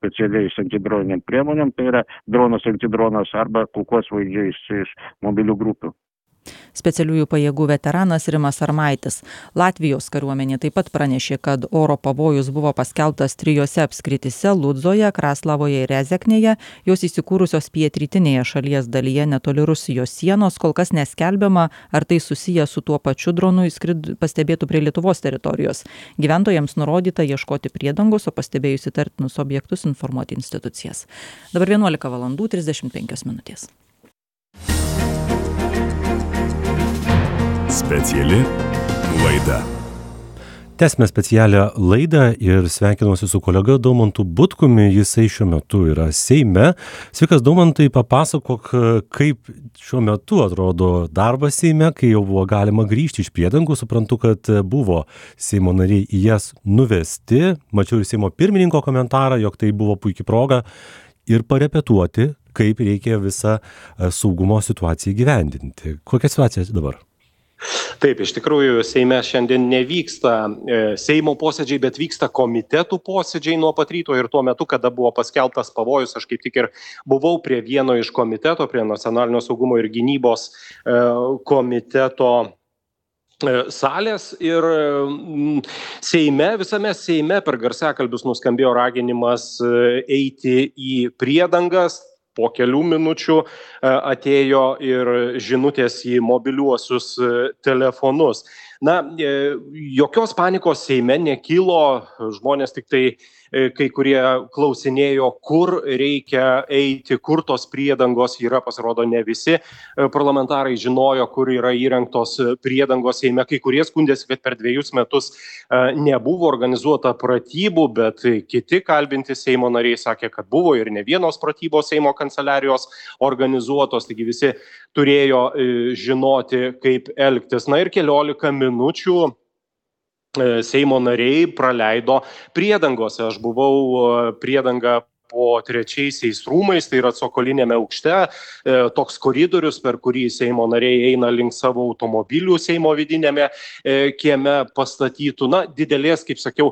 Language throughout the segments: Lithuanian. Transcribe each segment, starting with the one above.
specialiais antidroniniam priemonėm, tai yra dronas, antidronas arba kulkosvaidžiais iš mobilių grupių. Specialiųjų pajėgų veteranas Rimas Armaitis. Latvijos kariuomenė taip pat pranešė, kad oro pavojus buvo paskelbtas 3 apskrityse – Ludzoje, Kraslavoje ir Rezeknėje. Jos įsikūrusios pietrytinėje šalies dalyje netoli Rusijos sienos. Kol kas neskelbiama, ar tai susiję su tuo pačiu dronu pastebėtų prie Lietuvos teritorijos. Gyventojams nurodyta ieškoti priedangos, o pastebėjus įtartinus objektus informuoti institucijas. Dabar 11:35. Speciali laida. Tęsime specialią laidą ir sveikinuosi su kolega Daumantu Butkumi. Jisai šiuo metu yra Seime. Sveikas Daumantai, papasakok, kaip šiuo metu atrodo darbas Seime, kai jau buvo galima grįžti iš priedangų. Suprantu, kad buvo Seimo nariai į jas nuvesti. Mačiau ir Seimo pirmininko komentarą, jog tai buvo puikia proga ir parepetuoti, kaip reikia visą saugumo situaciją įgyvendinti. Kokia situacija dabar? Taip, iš tikrųjų, Seime šiandien nevyksta Seimo posėdžiai, bet vyksta komitetų posėdžiai nuo pat ryto ir tuo metu, kada buvo paskelbtas pavojus, aš kaip tik ir buvau prie vieno iš komiteto, prie Nacionalinio saugumo ir gynybos komiteto salės ir visame Seime per garsiakalbius nuskambėjo raginimas eiti į priedangas. Po kelių minučių atėjo ir žinutės į mobiliuosius telefonus. Jokios panikos Seime nekilo, žmonės tik tai kai kurie klausinėjo, kur reikia eiti, kur tos priedangos yra, pasirodo ne visi parlamentarai žinojo, kur yra įrengtos priedangos Seime, kai kurie skundėsi, kad per 2 metus nebuvo organizuota pratybų, bet kiti kalbinti Seimo nariai sakė, kad buvo ir ne vienos pratybos Seimo kanceliarijos organizuotos, taigi visi turėjo žinoti, kaip elgtis. Ir 14 minučių Seimo nariai praleido priedangose. Aš buvau priedanga po 3 rūmais, tai yra cokolinėme aukšte, toks koridorius, per kurį Seimo nariai eina link savo automobilių Seimo vidinėme kieme pastatytų. Didelės, kaip sakiau,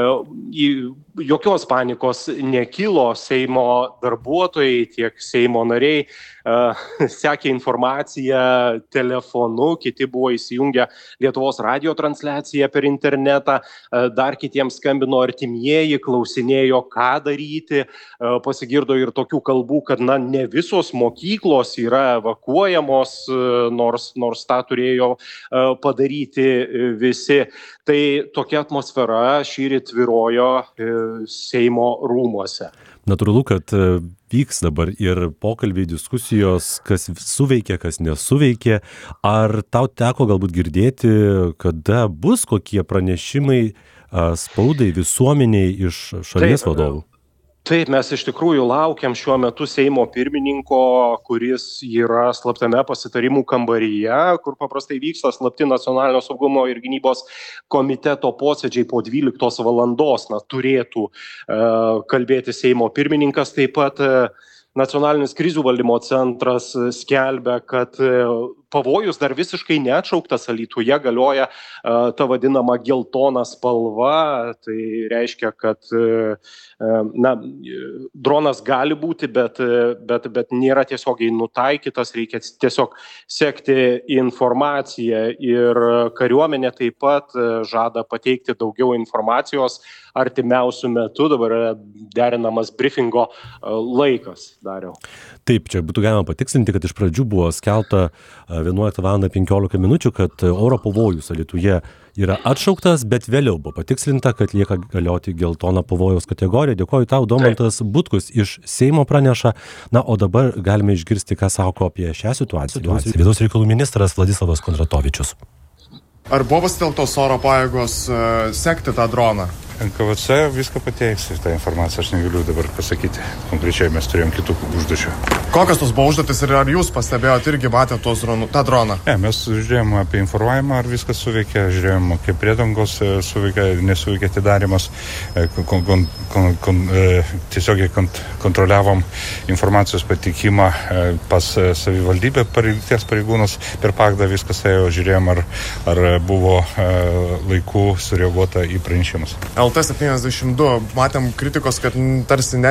jokios panikos nekilo. Seimo darbuotojai, tiek Seimo nariai sekė informaciją telefonu, kiti buvo įsijungę Lietuvos radijo transliaciją per internetą, dar kitiems skambino artimieji, klausinėjo, ką daryti. Pasigirdo ir tokių kalbų, kad ne visos mokyklos yra evakuojamos, nors tą turėjo padaryti visi. Tai tokia atmosfera šįryt tvyrojo Seimo rūmuose. Natūralu, kad vyks dabar ir pokalbiai, diskusijos, kas suveikė, kas nesuveikė. Ar tau teko galbūt girdėti, kada bus kokie pranešimai spaudai, visuomeniai iš šalies vadovų? Taip, mes iš tikrųjų laukiam šiuo metu Seimo pirmininko, kuris yra slaptame pasitarimų kambaryje, kur paprastai vyksta slapti Nacionalinio saugumo ir gynybos komiteto posėdžiai po 12 valandos. Turėtų kalbėti Seimo pirmininkas. Taip pat Nacionalinis krizių valdymo centras skelbia, kad pavojus dar visiškai neatšauktas, Alytuje galioja ta vadinama geltona spalva, tai reiškia, kad dronas gali būti, bet nėra tiesiogiai nutaikytas, reikia tiesiog sekti informaciją ir kariuomenė taip pat žada pateikti daugiau informacijos artimiausių metų, dabar yra derinamas briefingo laikas. Dariau. Taip, čia būtų galima patikslinti, kad iš pradžių buvo skelbta 11:15, kad oro pavojus Alytuje yra atšauktas, bet vėliau buvo patikslinta, kad lieka galioti geltona pavojaus kategorija. Dėkoju tau, Daumantas Butkus iš Seimo praneša. O dabar galime išgirsti, ką sako apie šią situaciją. Vidaus reikalų ministras Vladislavas Kondratovičius. Ar buvo pasitelktos oro pajėgos sekti tą droną? NKVC viską pateiks ir tą informaciją aš negaliu dabar pasakyti. Konkrečiai mes turėjom kitų užduočių. Kokios tos buvo užduotis ir ar jūs pastebėjote irgi matėte tą droną? Ne, mes žiūrėjom apie informavimą, ar viskas suveikia, žiūrėjom, kaip priedangos suveikia, nesuveikia atidarimas, tiesiogiai kontroliavom informacijos patikimą pas savivaldybę ties pareigūnus, per PAGDą viskas ėjo, žiūrėjom, ar buvo laiku sureaguota į pranešimus. LT72, matėm kritikos, kad tarsi ne